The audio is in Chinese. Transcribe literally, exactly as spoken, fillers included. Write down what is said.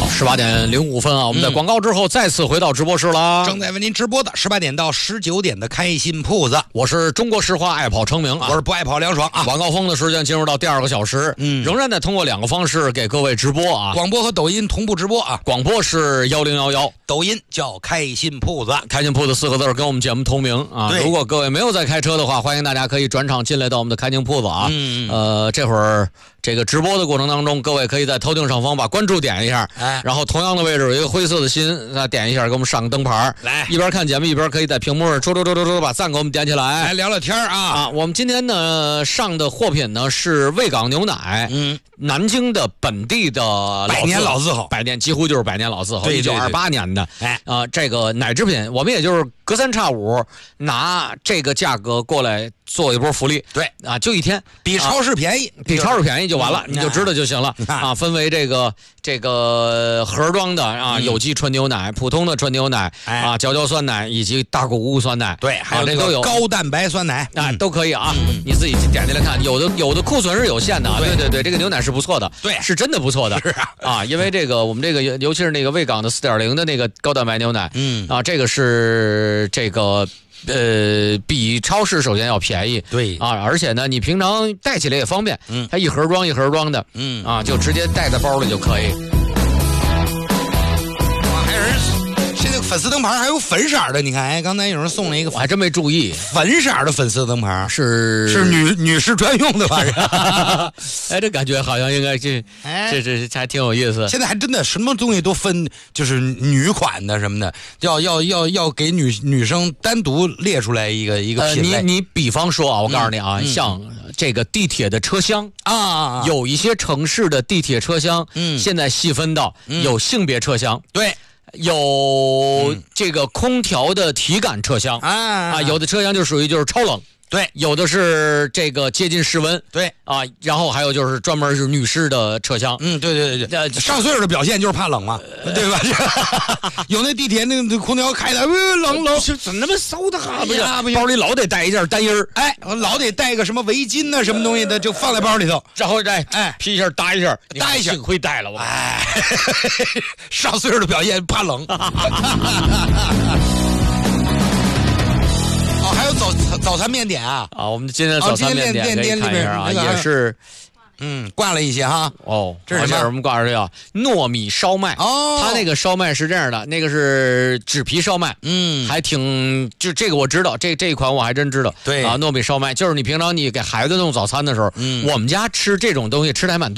十八点零五分啊，我们在广告之后再次回到直播室了。 正在为您直播的十八点到十九点的开心铺子， 我是中国石化爱跑成名啊， 我是不爱跑梁爽啊。 晚高峰的时间进入到第二个小时，嗯，仍然在通过两个方式给各位直播啊， 广播和抖音同步直播啊。 广播是幺零幺幺， 抖音叫开心铺子， 开心铺子四个字跟我们节目同名啊。如果各位没有在开车的话，欢迎大家可以转场进来到我们的开心铺子啊。嗯，呃，这会儿这个直播的过程当中，各位可以在头顶上方把关注点一下，哎，然后同样的位置有一个灰色的心，那点一下给我们上个灯牌，来一边看节目一边可以在屏幕上抽抽抽抽抽把赞给我们点起来， 来聊聊天啊啊！我们今天呢上的货品呢是卫岗牛奶，嗯，南京的本地的百年老字号， 百年几乎就是百年老字号， 一九二八年的，哎啊、呃，这个奶制品我们也就是隔三差五拿这个价格过来做一波福利， 对啊，就一天比超市便宜， 啊、比超市便宜就完了，嗯、你就知道就行了、嗯、啊。分为这个这个盒装的啊，嗯、有机纯牛奶、普通的纯牛奶、哎、啊，焦焦酸奶以及大谷物酸奶， 对，还有这个高蛋白酸奶啊，都可以啊。嗯、你自己点进来看，有的有的库存是有限的啊。对对对，这个牛奶是不错的， 对， 是真的不错的， 是啊啊，因为这个我们这个尤其是那个卫岗的 四点零 的那个高蛋白牛奶，嗯啊，这个是这个。呃，比超市首先要便宜， 对啊，而且呢，你平常带起来也方便，嗯，它一盒装一盒装的，嗯啊，就直接带在包里就可以。 哇，还有人现在粉丝灯牌还有粉色的，你看，哎，刚才有人送了一个， 我还真没注意， 粉色的粉丝灯牌是是女女士专用的吧？ 哎，这感觉好像应该这，哎、这这还挺有意思。 现在还真的什么东西都分，就是女款的什么的，要要要要给女女生单独列出来一个一个品类。 呃、你你比方说啊，我告诉你啊，嗯、像这个地铁的车厢啊， 有一些城市的地铁车厢，嗯，现在细分到有性别车厢， 对。 有这个空调的体感车厢、嗯、啊啊，有的车厢就属于就是超冷， 对， 有的是这个接近室温， 对啊，然后还有就是专门是女士的车厢， 嗯，对对对对，呃，上岁数的表现就是怕冷嘛，呃、对吧？有那地铁那个空调开的，呃、冷冷， 怎么那么骚的哈？不呀， 包里老得带一件单衣儿， 哎，老得带个什么围巾呐、啊，什么东西的，就放在包里头， 然后再哎披一下搭一下， 搭一下， 幸亏带了我， 哎，上岁数的表现怕冷。哦，还有早早餐面点啊！ 啊，我们今天的早餐面点可以看一下啊，也是， 嗯，挂了一些哈。 哦， 这是什么？ 我们挂着叫糯米烧麦。 哦， 它那个烧麦是这样的，那个是纸皮烧麦，嗯，还挺就这个我知道，这这一款我还真知道。 对啊，糯米烧麦就是你平常你给孩子弄早餐的时候，嗯，我们家吃这种东西吃的还蛮多。